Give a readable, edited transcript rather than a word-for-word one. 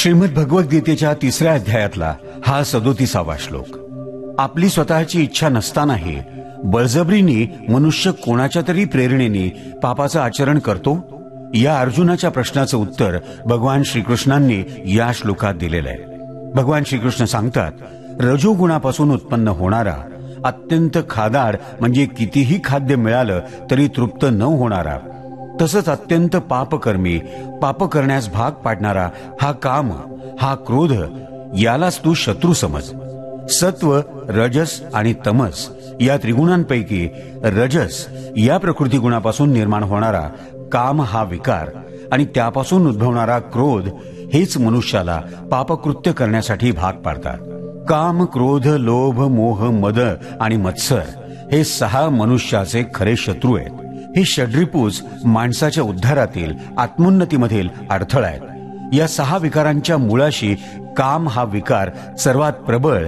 श्रीमद भगवद्गीतेच्या 3ऱ्या अध्यायातला हा 37वा श्लोक. आपली स्वतःची इच्छा नसतानाही बळजबरीने मनुष्य कोणाच्या तरी प्रेरणेने पापाचं आचरण करतो. या अर्जुनाच्या प्रश्नाचं उत्तर भगवान श्रीकृष्णांनी या श्लोकात दिलेलं आहे. भगवान श्रीकृष्ण सांगतात, रजोगुणापासून उत्पन्न होणारा, अत्यंत खादाड म्हणजे कितीही खाद्य मिळालं तरी तृप्त न होणारा, तसंच अत्यंत पापकर्मी, पाप करण्यास भाग पाडणारा हा काम, हा क्रोध, यालाच तू शत्रू समज. सत्व, रजस आणि तमस या त्रिगुणांपैकी रजस या प्रकृती गुणापासून निर्माण होणारा काम हा विकार आणि त्यापासून उद्भवणारा क्रोध हेच मनुष्याला पापकृत्य करण्यासाठी भाग पाडतात. काम, क्रोध, लोभ, मोह, मद आणि मत्सर हे 6 मनुष्याचे खरे शत्रू आहेत. हे षड्रिपूज माणसाच्या उद्धारातील, आत्मोन्नतीमधील अडथळा आहेत. या 6 विकारांच्या मुळाशी काम हा विकार सर्वात प्रबळ